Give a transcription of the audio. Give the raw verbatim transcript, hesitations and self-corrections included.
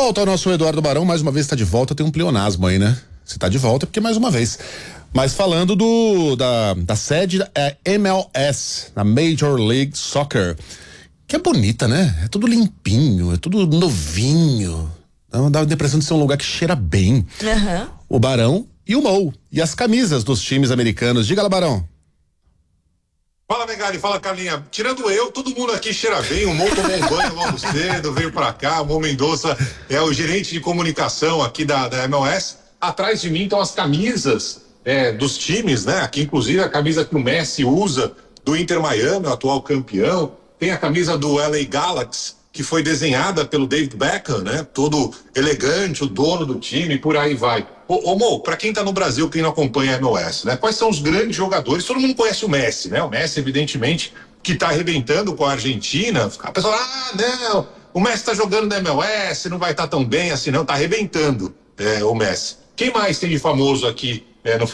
Volta o nosso Eduardo Barão, mais uma vez está de volta, tem um pleonasmo aí, né? Se tá de volta é porque mais uma vez. Mas falando do da, da sede da é, M L S, na Major League Soccer, que é bonita, né? É tudo limpinho, é tudo novinho. Dá a impressão de ser um lugar que cheira bem. Uhum. O Barão e o Mou. E as camisas dos times americanos. Diga lá, Barão. Fala, Megali, fala, Carlinha. Tirando eu, todo mundo aqui cheira bem. O Mou tomou um banho logo cedo, veio pra cá. O Mou Mendonça é o gerente de comunicação aqui da, da M L S. Atrás de mim estão as camisas é, dos times, né? Aqui, inclusive, a camisa que o Messi usa do Inter Miami, o atual campeão. Tem a camisa do L A Galaxy, que foi desenhada pelo David Beckham, né? Todo elegante, o dono do time, por aí vai. Ô, ô Mo, pra quem tá no Brasil, quem não acompanha a M L S, né? Quais são os grandes jogadores? Todo mundo conhece o Messi, né? O Messi, evidentemente, que tá arrebentando com a Argentina. A pessoa, ah, não, o Messi tá jogando na M L S, não vai estar tá tão bem assim, não. Tá arrebentando é, o Messi. Quem mais tem de famoso aqui é, no